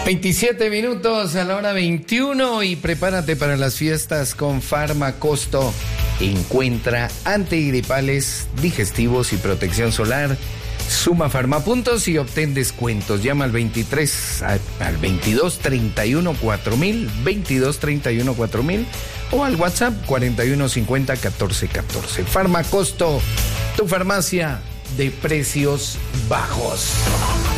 27 minutos a la hora 21 y prepárate para las fiestas con Farmacosto. Encuentra antigripales, digestivos y protección solar. Suma Farmapuntos y obtén descuentos. Llama al 22 31 4000, 22 31 4000 o al WhatsApp 41 50 14 14. Farmacosto, tu farmacia de precios bajos.